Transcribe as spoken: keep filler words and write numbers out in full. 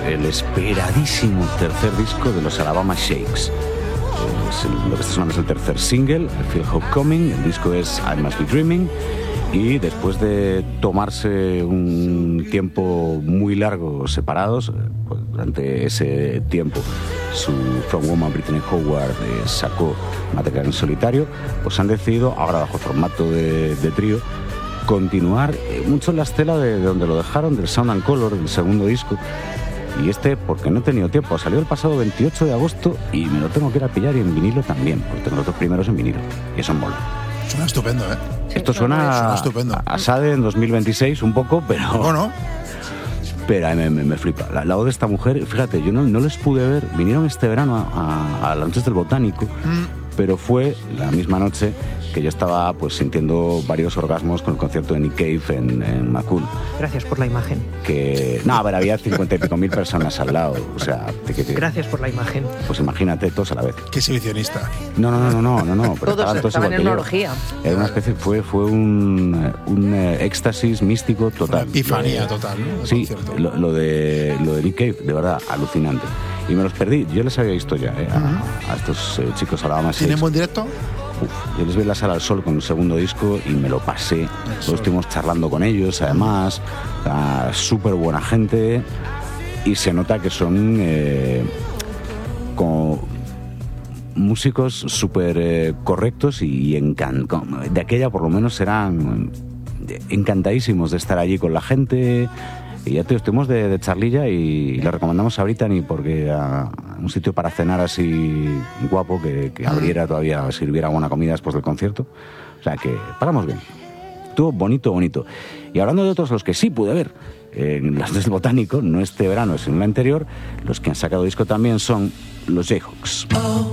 el esperadísimo tercer disco de los Alabama Shakes. Es el, lo que está sonando es el tercer single, el Feel Hope Coming. El disco es I Must Be Dreaming. Y después de tomarse un tiempo muy largo separados, pues durante ese tiempo su frontwoman Brittany Howard eh, sacó material en solitario, pues han decidido, ahora bajo formato de, de trío, continuar eh, mucho en la estela de, de donde lo dejaron, del Sound and Color, del segundo disco. Y este, porque no he tenido tiempo, salió el pasado veintiocho de agosto y me lo tengo que ir a pillar, y en vinilo también, porque tengo los dos primeros en vinilo, y eso mola. Suena estupendo, ¿eh? Esto suena, suena estupendo. A, a Sade en dos mil veintiséis un poco, pero... Bueno. Pero me, me, me flipa. La, la voz de esta mujer, fíjate, yo no, no les pude ver, vinieron este verano a, a, a las noches del Botánico, mm. pero fue la misma noche que yo estaba pues sintiendo varios orgasmos con el concierto de Nick Cave en, en Macul. Gracias por la imagen. Que, no, a ver, había cincuenta y pico mil personas al lado, o sea... Te, te, te, Gracias por la imagen. Pues imagínate, todos a la vez. Qué exhibicionista. No, no, no, no, no, no. Pero todos estaban, estaban en una orgía. Era una especie, fue, fue un, un éxtasis místico total. Una epifanía total, ¿no? Sí, lo, lo, de, lo de Nick Cave, de verdad, alucinante. Y me los perdí, yo les había visto ya, ¿eh? a, uh-huh. a estos eh, chicos Alabama Shakes. ¿Tienen buen directo? Uf, yo les vi en la Sala al Sol con el segundo disco y me lo pasé. Luego estuvimos charlando con ellos, además, súper buena gente, y se nota que son eh, como músicos súper eh, correctos y encantados. De aquella por lo menos eran encantadísimos de estar allí con la gente. Y ya te estuvimos de, de charlilla y le recomendamos a Brittany porque a un sitio para cenar así guapo que, que abriera todavía, sirviera buena comida después del concierto. O sea que paramos bien. Estuvo bonito, bonito. Y hablando de otros, los que sí pude ver en las del Botánico, no este verano, sino el anterior, los que han sacado disco también son los Jayhawks.